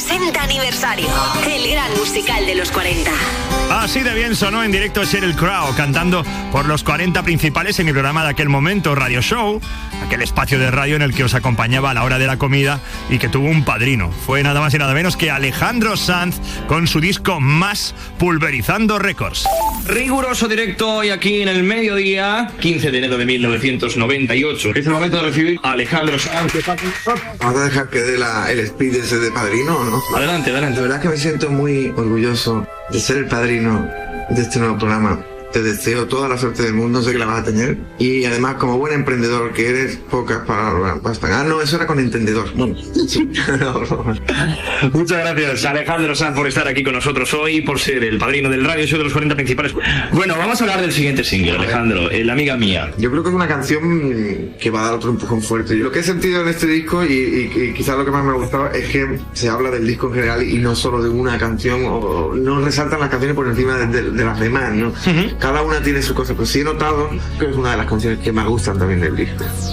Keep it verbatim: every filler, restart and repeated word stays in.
sesenta aniversario. El gran musical de los cuarenta. Así de bien sonó en directo Sheryl Crow cantando por los cuarenta principales en mi programa de aquel momento, Radio Show, aquel espacio de radio en el que os acompañaba a la hora de la comida y que tuvo un padrino. Fue nada más y nada menos que Alejandro Sanz con su disco Más, Pulverizando Records. Riguroso directo hoy aquí en el mediodía, quince de enero de mil novecientos noventa y ocho. Es el momento de recibir a Alejandro Sanz. ¿Vamos a dejar que dé la, el speed ese de padrino o no? Adelante, adelante. La verdad es que me siento muy orgulloso de ser el padrino de este nuevo programa. Te deseo toda la suerte del mundo, sé que la vas a tener. Y además, como buen emprendedor que eres, pocas palabras bastan. Ah, no, eso era con entendedor. Bueno, sí. No, no. Muchas gracias, Alejandro Sanz, por estar aquí con nosotros hoy, por ser el padrino del radio show de los cuarenta principales. Bueno, vamos a hablar del siguiente single, Alejandro, La amiga mía. Yo creo que es una canción que va a dar otro empujón fuerte. Lo que he sentido en este disco, y, y, y quizás lo que más me ha gustado, es que se habla del disco en general y no solo de una canción, o no resaltan las canciones por encima de, de, de las demás, ¿no? Uh-huh. Cada una tiene su cosa, pero sí he notado que es una de las canciones que me gustan también del disco.